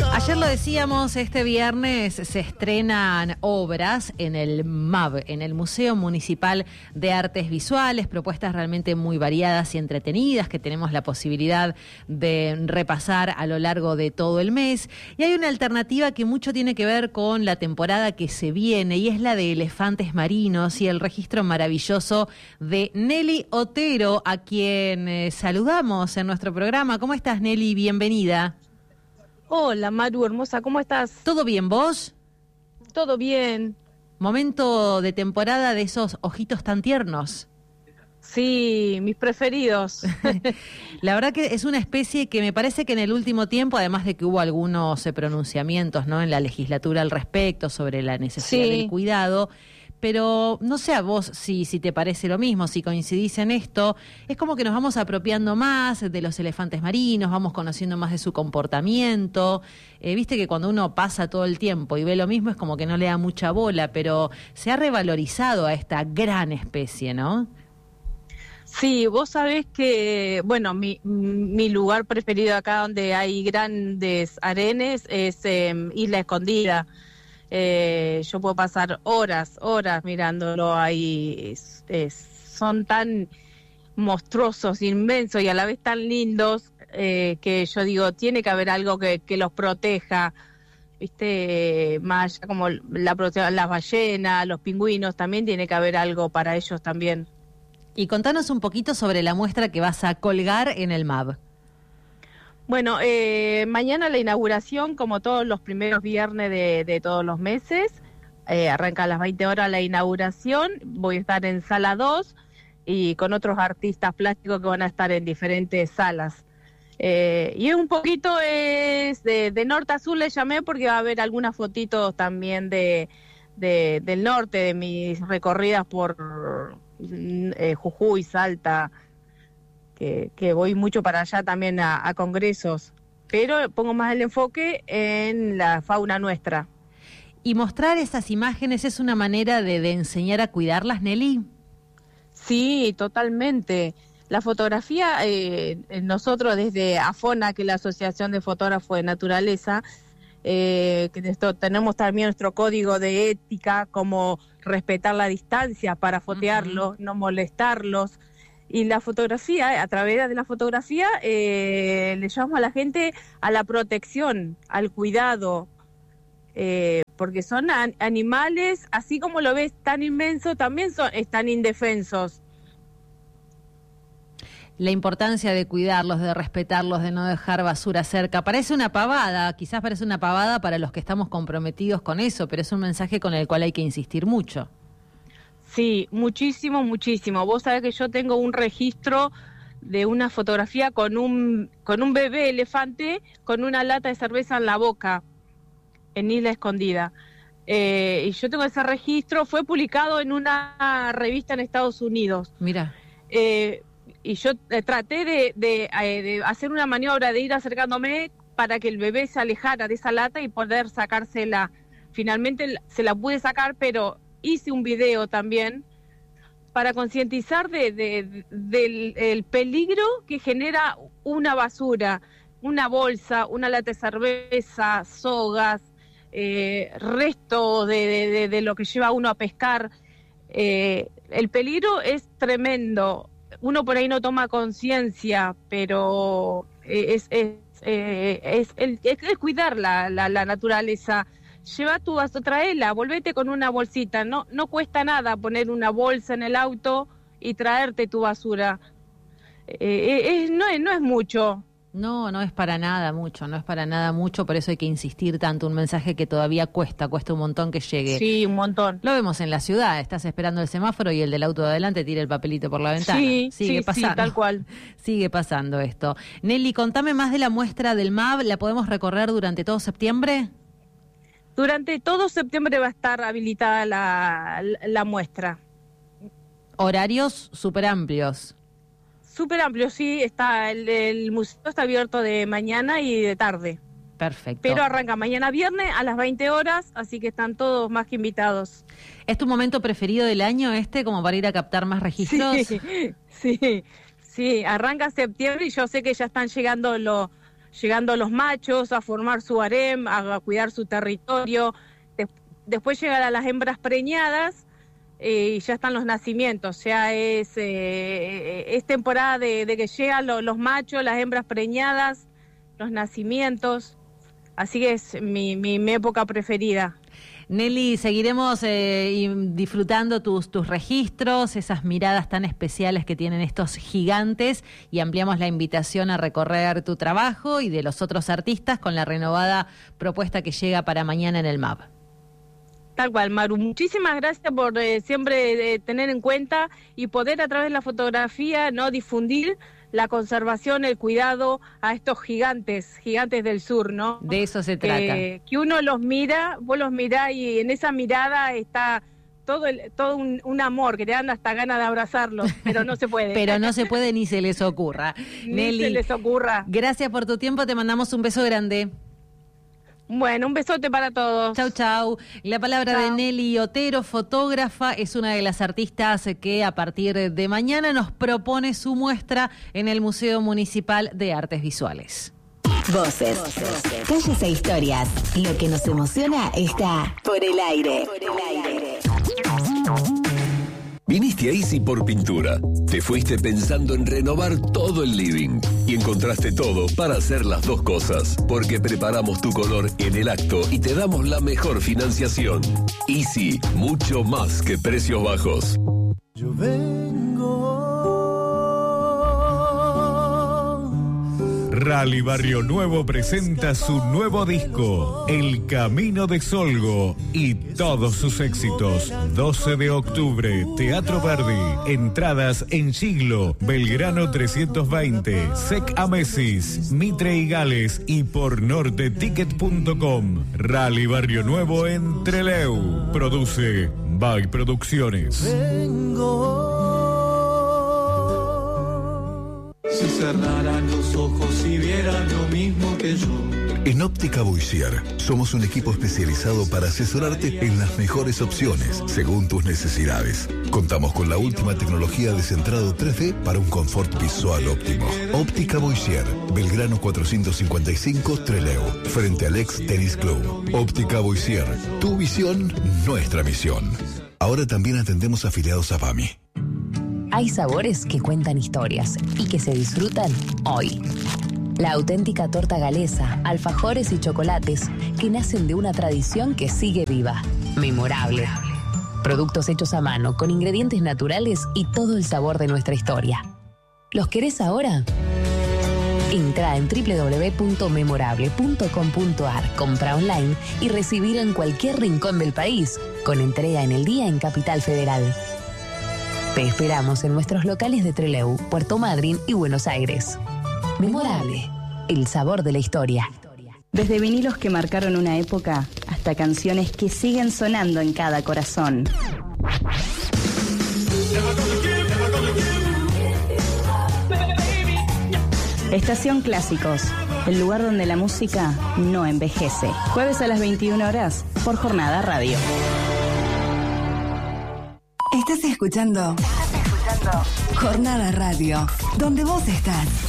Ayer lo decíamos, este viernes se estrenan obras en el MAV, en el Museo Municipal de Artes Visuales, propuestas realmente muy variadas y entretenidas que tenemos la posibilidad de repasar a lo largo de todo el mes. Y hay una alternativa que mucho tiene que ver con la temporada que se viene y es la de elefantes marinos y el registro maravilloso de Nelly Otero, a quien saludamos en nuestro programa. ¿Cómo estás, Nelly? Bienvenida. Hola, Maru, hermosa, ¿cómo estás? ¿Todo bien, vos? Todo bien. Momento de temporada de esos ojitos tan tiernos. Sí, mis preferidos. La verdad que es una especie que me parece que en el último tiempo, además de que hubo algunos pronunciamientos, ¿no?, en la legislatura al respecto sobre la necesidad del cuidado, pero no sé a vos si te parece lo mismo, si coincidís en esto, es como que nos vamos apropiando más de los elefantes marinos, vamos conociendo más de su comportamiento. Viste que cuando uno pasa todo el tiempo y ve lo mismo es como que no le da mucha bola, pero se ha revalorizado a esta gran especie, ¿no? Sí, vos sabés que, bueno, mi lugar preferido acá donde hay grandes arenes es Isla Escondida. Yo puedo pasar horas mirándolo ahí. Son tan monstruosos, inmensos y a la vez tan lindos que yo digo, tiene que haber algo que los proteja, ¿viste? Más allá como la protección, las ballenas, los pingüinos, también tiene que haber algo para ellos también. Y contanos un poquito sobre la muestra que vas a colgar en el MAV. Bueno, mañana la inauguración, como todos los primeros viernes de todos los meses, arranca a las 20 horas la inauguración, voy a estar en sala 2 y con otros artistas plásticos que van a estar en diferentes salas. Y es un poquito de norte a sur le llamé porque va a haber algunas fotitos también del norte, de mis recorridas por Jujuy, Salta, que voy mucho para allá también a congresos, pero pongo más el enfoque en la fauna nuestra. ¿Y mostrar esas imágenes es una manera de enseñar a cuidarlas, Nelly? Sí, totalmente. La fotografía, nosotros desde AFONA, que es la Asociación de Fotógrafos de Naturaleza, que tenemos también nuestro código de ética, como respetar la distancia para fotearlo, no molestarlos. Y la fotografía, a través de la fotografía, le llevamos a la gente a la protección, al cuidado, porque son animales, así como lo ves tan inmenso, también están indefensos. La importancia de cuidarlos, de respetarlos, de no dejar basura cerca. Parece una pavada, quizás parece una pavada para los que estamos comprometidos con eso, pero es un mensaje con el cual hay que insistir mucho. Sí, muchísimo, muchísimo. Vos sabés que yo tengo un registro de una fotografía con un bebé elefante con una lata de cerveza en la boca, en Isla Escondida. Y yo tengo ese registro, fue publicado en una revista en Estados Unidos. Mira. Y yo traté de hacer una maniobra de ir acercándome para que el bebé se alejara de esa lata y poder sacársela. Finalmente se la pude sacar, pero hice un video también para concientizar del peligro que genera una basura, una bolsa, una lata de cerveza, sogas, restos de lo que lleva uno a pescar. El peligro es tremendo. Uno por ahí no toma conciencia, pero es cuidar la naturaleza. Lleva tu vaso, traela, volvete con una bolsita. No cuesta nada poner una bolsa en el auto y traerte tu basura. No es mucho. No es para nada mucho, por eso hay que insistir tanto. Un mensaje que todavía cuesta un montón que llegue. Sí, un montón. Lo vemos en la ciudad, estás esperando el semáforo y el del auto de adelante tira el papelito por la ventana. Sigue pasando. Sí, tal cual. Sigue pasando esto. Nelly, contame más de la muestra del MAV, ¿la podemos recorrer durante todo septiembre? Durante todo septiembre va a estar habilitada la muestra. Horarios súper amplios. Súper amplio, sí, el museo está abierto de mañana y de tarde. Perfecto. Pero arranca mañana viernes a las 20 horas, así que están todos más que invitados. ¿Es tu momento preferido del año como para ir a captar más registros? Sí, arranca septiembre y yo sé que ya están llegando llegando los machos a formar su harem, a cuidar su territorio. Después llegan a las hembras preñadas y ya están los nacimientos. Ya es temporada de que llegan los machos, las hembras preñadas, los nacimientos. Así que es mi época preferida. Nelly, seguiremos disfrutando tus registros, esas miradas tan especiales que tienen estos gigantes, y ampliamos la invitación a recorrer tu trabajo y de los otros artistas con la renovada propuesta que llega para mañana en el MAB. Tal cual, Maru. Muchísimas gracias por siempre tener en cuenta y poder a través de la fotografía no difundir la conservación, el cuidado a estos gigantes del sur, ¿no? De eso se trata. Que uno los mira, vos los mirás y en esa mirada está todo un amor que te dan hasta ganas de abrazarlos, pero no se puede. Pero no se puede ni se les ocurra. Nelly, se les ocurra. Gracias por tu tiempo, te mandamos un beso grande. Bueno, un besote para todos. Chau, chau. La palabra de Nelly Otero, fotógrafa, es una de las artistas que a partir de mañana nos propone su muestra en el Museo Municipal de Artes Visuales. Voces, calles e historias. Lo que nos emociona está por el aire. Viniste a Easy por Pintura. Te fuiste pensando en renovar todo el living y encontraste todo para hacer las dos cosas, porque preparamos tu color en el acto y te damos la mejor financiación. Easy, mucho más que precios bajos. Yo vengo. Rally Barrio Nuevo presenta su nuevo disco, El Camino de Solgo, y todos sus éxitos. 12 de octubre, Teatro Verdi. Entradas en Siglo, Belgrano 320, Sec Amesis, Mitre y Gales y por norteticket.com. Rally Barrio Nuevo en Trelew. Produce By Producciones. Si cerraran los ojos y vieran lo mismo que yo. En Óptica Boissier somos un equipo especializado para asesorarte en las mejores opciones según tus necesidades. Contamos con la última tecnología de centrado 3D para un confort visual óptimo. Óptica Boissier, Belgrano 455, Trelew, frente al ex Tennis Club. Óptica Boissier, tu visión, nuestra misión. Ahora también atendemos afiliados a PAMI. Hay sabores que cuentan historias y que se disfrutan hoy. La auténtica torta galesa, alfajores y chocolates que nacen de una tradición que sigue viva. Memorable. Productos hechos a mano con ingredientes naturales y todo el sabor de nuestra historia. ¿Los querés ahora? Entra en www.memorable.com.ar, compra online y recibilo en cualquier rincón del país, con entrega en el día en Capital Federal. Te esperamos en nuestros locales de Trelew, Puerto Madryn y Buenos Aires. Memorable, el sabor de la historia. Desde vinilos que marcaron una época hasta canciones que siguen sonando en cada corazón. Estación Clásicos, el lugar donde la música no envejece. Jueves a las 21 horas por Jornada Radio. Estás escuchando Jornada Radio, donde vos estás.